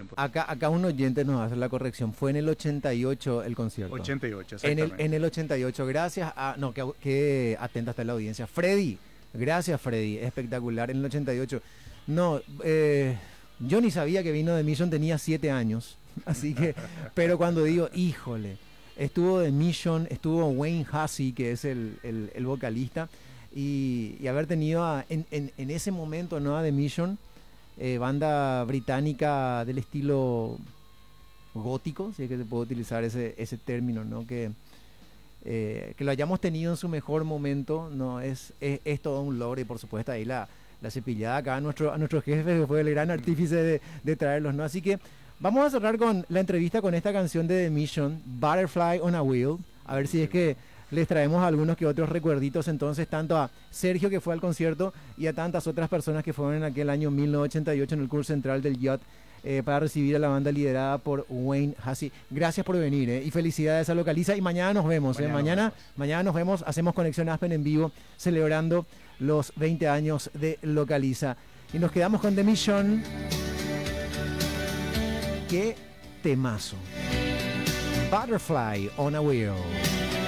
Acá un oyente nos hace la corrección. Fue en el 88 el concierto. 88, exactamente. En el 88. Gracias a... No, que atenta está la audiencia. Freddy. Gracias, Freddy. Espectacular. En el 88. No, yo ni sabía que vino The Mission, tenía 7 años. Así que... Pero cuando digo, híjole... Estuvo The Mission, estuvo Wayne Hussey, que es el vocalista, y haber tenido en ese momento, ¿no?, a The Mission, banda británica del estilo gótico, si es que se puede utilizar ese término, ¿no?, que lo hayamos tenido en su mejor momento, ¿no?, es todo un logro, y por supuesto ahí la cepillada acá a nuestro jefe, que fue el gran artífice de traerlos, ¿no? Así que vamos a cerrar con la entrevista con esta canción de The Mission, Butterfly on a Wheel, a ver si es que les traemos algunos que otros recuerditos entonces, tanto a Sergio, que fue al concierto, y a tantas otras personas que fueron en aquel año 1988 en el curso central del Yacht, para recibir a la banda liderada por Wayne Hussey. Gracias por venir, y felicidades a Localiza, y mañana nos vemos, mañana nos vemos, hacemos Conexión Aspen en vivo, celebrando los 20 años de Localiza, y nos quedamos con The Mission. ¡Qué temazo! Butterfly on a Wheel.